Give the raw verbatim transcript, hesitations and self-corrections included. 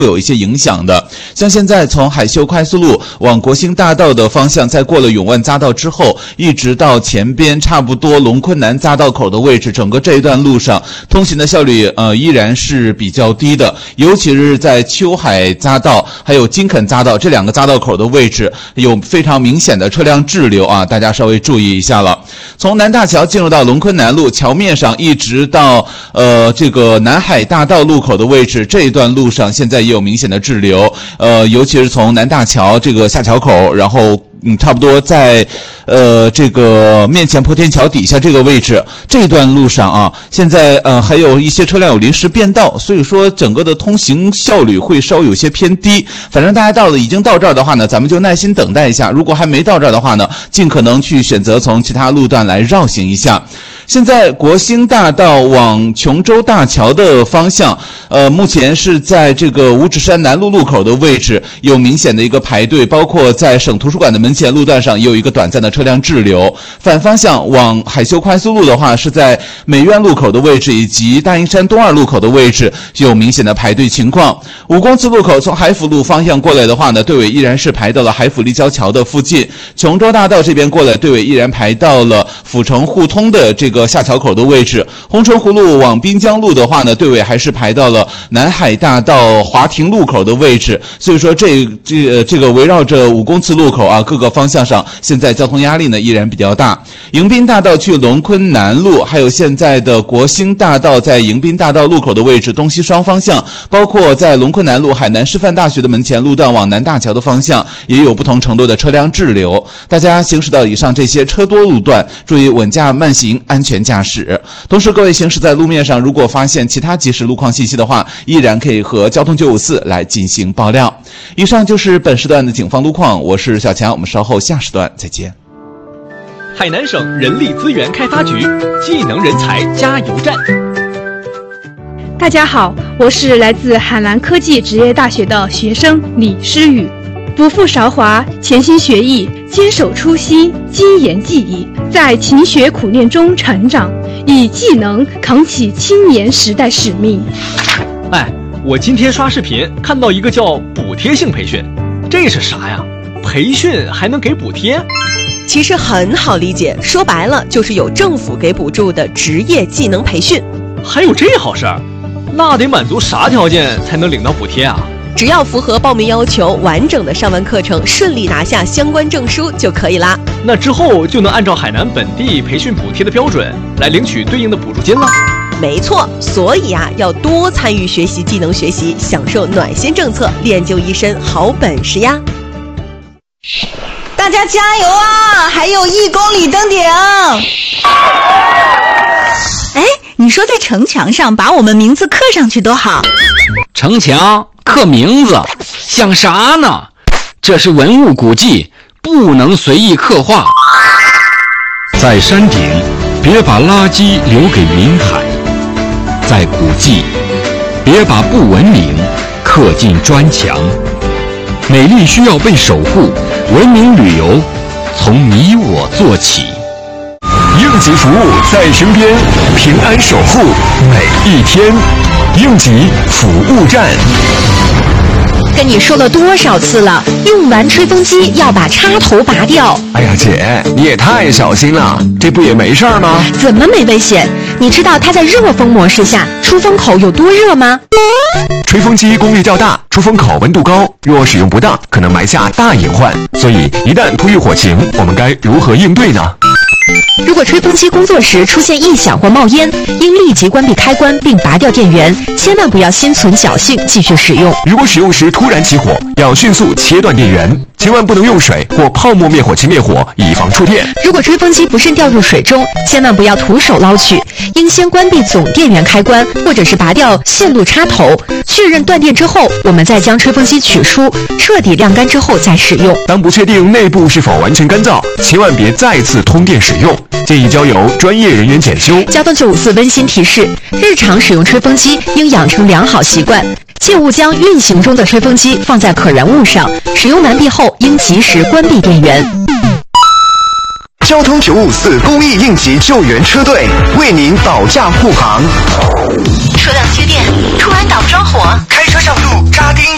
会有一些影响的。像现在从海秀快速路往国兴大道的方向，在过了永万匝道之后，一直到前边差不多龙昆南匝道口的位置，整个这一段路上通行的效率呃依然是比较低的，尤其是在秋海匝道还有金垦匝道这两个匝道口的位置有非常明显的车辆滞留啊，大家稍微注意一下了。从南大桥进入到龙昆南路桥面上，一直到呃这个南海大道路口的位置，这一段路上现在也有明显的滞留，呃尤其是从南大桥这个下桥口，然后嗯，差不多在，呃，这个面前坡天桥底下这个位置，这段路上啊，现在呃还有一些车辆有临时变道，所以说整个的通行效率会稍有些偏低。反正大家到了已经到这儿的话呢，咱们就耐心等待一下；如果还没到这儿的话呢，尽可能去选择从其他路段来绕行一下。现在国兴大道往琼州大桥的方向，呃，目前是在这个五指山南路路口的位置有明显的一个排队，包括在省图书馆的门前路段上也有一个短暂的车辆滞留。反方向往海秀快速路的话，是在美院路口的位置以及大营山东二路口的位置有明显的排队情况。武公祠路口从海府路方向过来的话呢，队尾依然是排到了海府立交桥的附近。琼州大道这边过来，队尾依然排到了府城互通的这个下桥口的位置。红春湖路往滨江路的话呢，队尾还是排到了南海大道华亭路口的位置。所以说这这这个围绕着武公祠路口啊，各个方向上现在交通压力呢依然比较大。迎宾大道去龙昆南路，还有现在的国兴大道在迎宾大道路口的位置，东西双方向，包括在龙昆南路海南师范大学的门前路段往南大桥的方向，也有不同程度的车辆滞留。大家行驶到以上这些车多路段，注意稳驾慢行，安全驾驶。同时，各位行驶在路面上，如果发现其他即时路况信息的话，依然可以和交通九五四来进行爆料。以上就是本时段的警方路况，我是小强，我们稍后下时段再见。 海南省人力资源开发局技能人才加油站。 大家好，我是来自海南科技职业大学的学生李诗雨。不负韶华，潜心学艺，坚守初心，精研技艺，在勤学苦练中成长，以技能扛起青年时代使命。 哎，我今天刷视频看到一个叫补贴性培训，这是啥呀？培训还能给补贴？ 其实很好理解，说白了就是有政府给补助的职业技能培训。 还有这好事儿？那得满足啥条件才能领到补贴啊？ 只要符合报名要求，完整的上完课程，顺利拿下相关证书就可以啦。 那之后就能按照海南本地培训补贴的标准来领取对应的补助金了。 没错，所以啊，要多参与学习技能学习，享受暖心政策，练就一身好本事呀！ 大家加油啊！还有一公里登顶。哎，你说在城墙上把我们名字刻上去多好。 城墙刻名字像啥呢？这是文物古迹，不能随意刻画。 在山顶别把垃圾留给云海，在古迹别把不文明刻进砖墙。美丽需要被守护，文明旅游从你我做起。应急服务在身边，平安守护每一天。应急服务站。 跟你说了多少次了，用完吹风机要把插头拔掉。 哎呀姐，你也太小心了，这不也没事儿吗？ 怎么没危险？你知道它在热风模式下出风口有多热吗？ 吹风机功率较大，出风口温度高，若使用不当，可能埋下大隐患。所以一旦突遇火情，我们该如何应对呢？ 如果吹风机工作时出现异响或冒烟，应立即关闭开关并拔掉电源，千万不要心存侥幸继续使用。 如果使用时突然起火，要迅速切断电源，千万不能用水或泡沫灭火器灭火，以防触电。 如果吹风机不慎掉入水中，千万不要徒手捞取，应先关闭总电源开关，或者是拔掉线路插头，确认断电之后，我们再将吹风机取出，彻底晾干之后再使用。 当不确定内部是否完全干燥，千万别再次通电使用，建议交由专业人员检修。 交通九五四温馨提示：日常使用吹风机应养成良好习惯，切勿将运行中的吹风机放在可燃物上，使用完毕后应及时关闭电源。 交通九五四公益应急救援车队为您保驾护航。 车辆缺电，突然打不着火， 开车上路扎钉